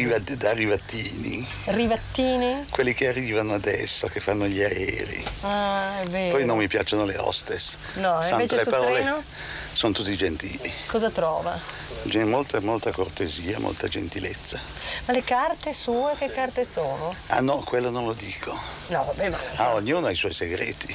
da rivattini. Rivattini? Quelli che arrivano adesso, che fanno gli aerei. Ah, è vero. Poi non mi piacciono le hostess. No, Sanno invece le sul parole, treno? sono tutti gentili. Cosa trova? Molta cortesia, molta gentilezza. Ma le carte sue che carte sono? Ah no, quello non lo dico. No, vabbè, ma... Ognuno ha i suoi segreti.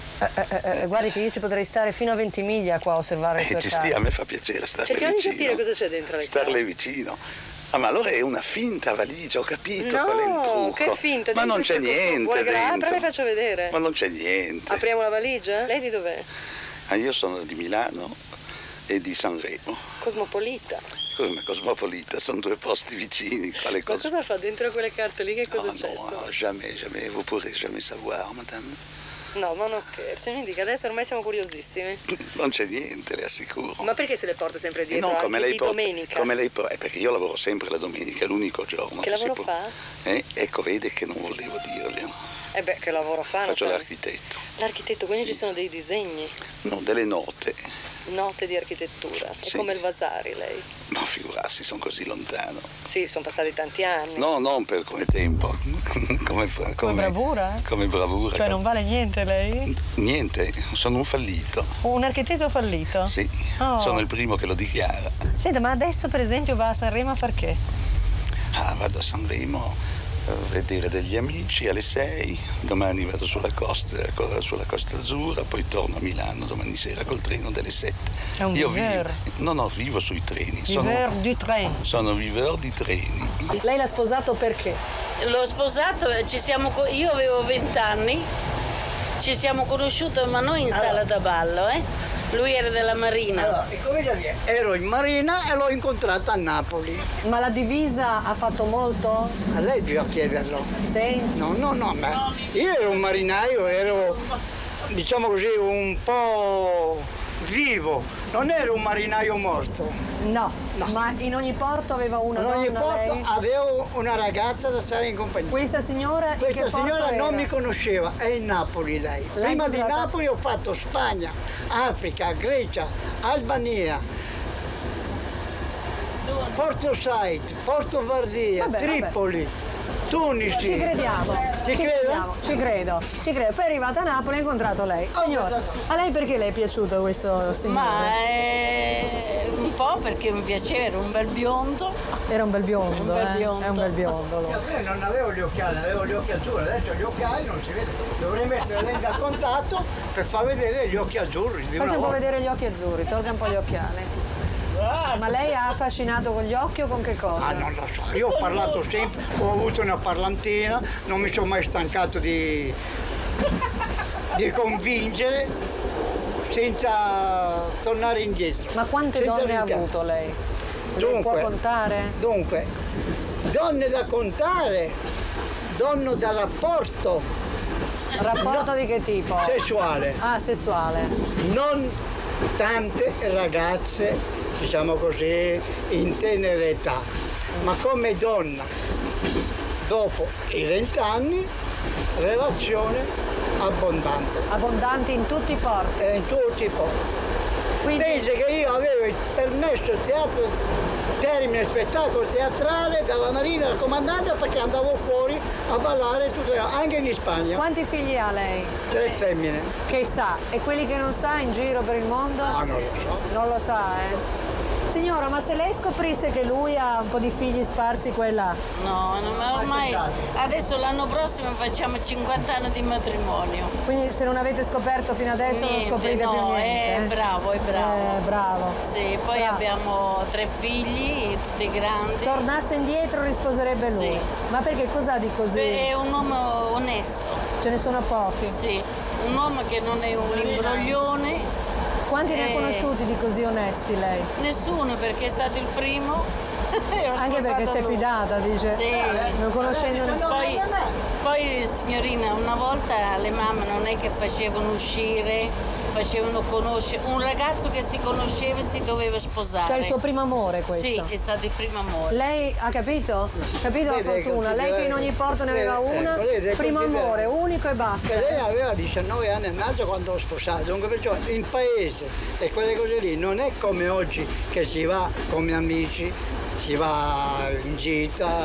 Guardi che io ci potrei stare fino a 20 miglia qua a osservare le sue carte. A me fa piacere starle Cerchiamo vicino. di capire cosa c'è dentro le carte. Starle vicino. Ah, ma allora è una finta valigia, ho capito No, qual è il trucco. che finta. Ma non c'è niente dentro. Apra e faccio vedere. Ma non c'è niente. Apriamo la valigia? Lei di dov'è? Io sono di Milano e di Sanremo. Cosmopolita. Come Cosmopolita, sono due posti vicini. Ma cosa fa dentro quelle carte lì? Che cosa c'è? No, jamais, vous pourrez jamais savoir, madame. No, ma non scherzi, mi dica, adesso ormai siamo curiosissimi. Non c'è niente, le assicuro. Ma perché se le porta sempre dietro? No, come anche lei di porta, domenica? Come lei porta, perché io lavoro sempre la domenica, è l'unico giorno. Che lavoro fa? Ecco, vede che non volevo dirglielo. Che lavoro fa? Faccio l'architetto. L'architetto, quindi sì. Ci sono dei disegni? No, delle note. Note di architettura. È come il Vasari, lei? No, figurarsi, sono così lontano. Sì, sono passati tanti anni. No, non per come tempo. come bravura? Come bravura. Cioè non vale niente lei? Niente, sono un fallito. Un architetto fallito? Sì, sono il primo che lo dichiara. Senta, ma adesso per esempio va a Sanremo a far che? Vado a Sanremo a vedere degli amici alle 6, domani vado sulla costa azzurra, poi torno a Milano domani sera col treno delle 7. È un viveur. Vivo sui treni. Viveur du train. Sono viveur di treni. Lei l'ha sposato perché? L'ho sposato, io avevo 20 anni, ci siamo conosciuti ma non in sala da ballo, Lui era della Marina. Allora, comincia a dire, ero in Marina e l'ho incontrata a Napoli. Ma la divisa ha fatto molto? A lei bisogna chiederlo. Sì? No, ma io ero un marinaio, ero, diciamo così, un po' vivo. Non ero un marinaio morto. No, ma in ogni porto aveva una donna, in ogni porto lei? avevo una ragazza da stare in compagnia. Questa signora Questa signora non era? mi conosceva, è in Napoli lei. Prima di Napoli ho fatto Spagna, Africa, Grecia, Albania, Porto Said, Porto Vardia, Tripoli, Tunisi. Ci crediamo. Ci credo? Ci credo. Poi è arrivata a Napoli e ha incontrato lei. Signora, a lei perché le è piaciuto questo signore? Ma un po' perché mi piaceva, era un bel biondo. Era un bel biondo, È un bel biondo. Io non avevo gli occhiali, avevo gli occhi azzurri, adesso gli occhiali non si vede. Dovrei mettere lente a contatto per far vedere gli occhi azzurri. Faccia un po' vedere gli occhi azzurri, tolga un po' gli occhiali. Ma lei ha affascinato con gli occhi o con che cosa? Non lo so, io ho parlato sempre, ho avuto una parlantina, non mi sono mai stancato di convincere senza tornare indietro. Ma quante donne ha avuto lei? Lei può contare? Dunque, donne da contare, donne da rapporto. Rapporto di che tipo? Sessuale. Ah, sessuale. Non tante ragazze, diciamo così, in tenera età, ma come donna, dopo i 20 anni, relazione abbondante. Abbondanti in tutti i porti? In tutti i porti. Quindi... Pensi che io avevo il permesso termine spettacolo teatrale dalla Marina del Comandante perché andavo fuori a ballare anche in Spagna. Quanti figli ha lei? 3 femmine. Che sa? E quelli che non sa in giro per il mondo? Non lo so. Non lo sa, Signora, ma se lei scoprisse che lui ha un po' di figli sparsi qua e là? No, ma ormai adesso l'anno prossimo facciamo 50 anni di matrimonio. Quindi se non avete scoperto fino adesso non scoprite più niente? Bravo, è bravo. Bravo. Sì, poi abbiamo 3 figli, tutti grandi. Tornasse indietro risposerebbe lui? Sì. Ma perché cos'ha di così? È un uomo onesto. Ce ne sono pochi? Sì, un uomo che non è un imbroglione. Quanti ne ha conosciuti di così onesti lei? Nessuno, perché è stato il primo. Anche perché si è fidata, dice. Sì. Non conoscendo. Poi signorina, una volta le mamme non è che facevano uscire, facevano conoscere. Un ragazzo che si conosceva si doveva sposare. Cioè il suo primo amore questo? Sì, è stato il primo amore. Lei ha capito? Capito la fortuna? Lei che in ogni porto ne aveva una, primo amore, unico e basta. Lei aveva 19 anni e mezzo quando l'ho sposato, dunque perciò in paese e quelle cose lì non è come oggi che si va come amici, si va in gita.